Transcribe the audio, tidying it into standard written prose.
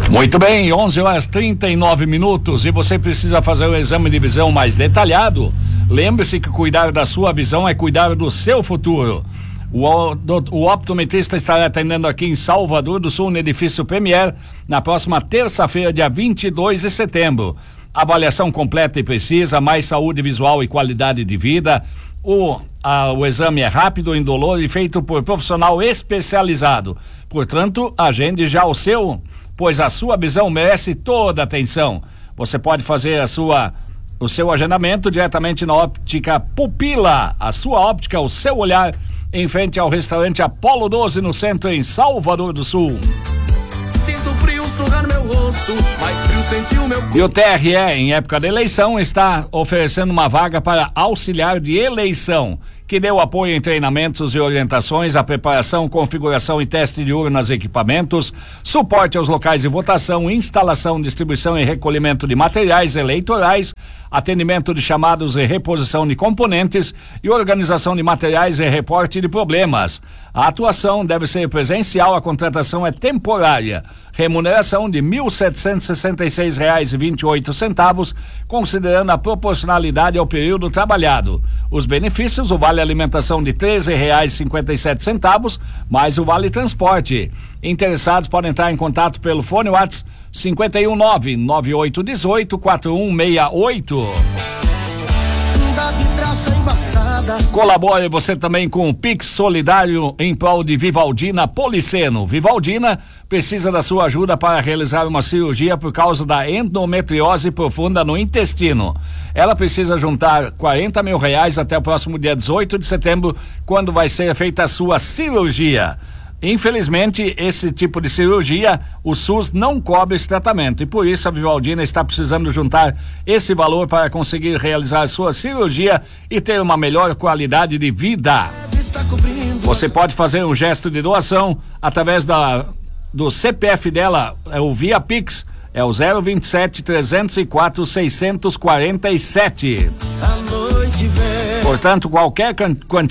Muito bem, 11h39 e você precisa fazer o exame de visão mais detalhado. Lembre-se que cuidar da sua visão é cuidar do seu futuro. O optometrista estará atendendo aqui em Salvador do Sul, no edifício Premier, na próxima terça-feira, dia 22 de setembro. Avaliação completa e precisa, mais saúde visual e qualidade de vida. O exame é rápido, indolor e feito por profissional especializado. Portanto, agende já o seu, pois a sua visão merece toda a atenção. Você pode fazer o seu agendamento diretamente na Óptica Pupila. A sua óptica, o seu olhar, em frente ao restaurante Apolo 12, no centro, em Salvador do Sul. Sinto frio surrar no meu rosto, mais frio sentiu o meu corpo. E o TRE, em época de eleição, está oferecendo uma vaga para auxiliar de eleição, que deu apoio em treinamentos e orientações, a preparação, configuração e teste de urnas e equipamentos, suporte aos locais de votação, instalação, distribuição e recolhimento de materiais eleitorais, atendimento de chamados e reposição de componentes e organização de materiais e reporte de problemas. A atuação deve ser presencial, a contratação é temporária. Remuneração de R$ 1.766,28, considerando a proporcionalidade ao período trabalhado. Os benefícios: o vale alimentação de R$ 13,57, mais o vale transporte. Interessados podem entrar em contato pelo fone WhatsApp 519-9818-4168. Colabore você também com o Pix Solidário em prol de Vivaldina Policeno. Vivaldina precisa da sua ajuda para realizar uma cirurgia por causa da endometriose profunda no intestino. Ela precisa juntar R$40 mil até o próximo dia 18 de setembro, quando vai ser feita a sua cirurgia. Infelizmente, esse tipo de cirurgia, o SUS não cobre esse tratamento, e por isso a Vivaldina está precisando juntar esse valor para conseguir realizar sua cirurgia e ter uma melhor qualidade de vida. Você pode fazer um gesto de doação através do CPF dela, o Via Pix, é o 027-304-647. Portanto, qualquer quantia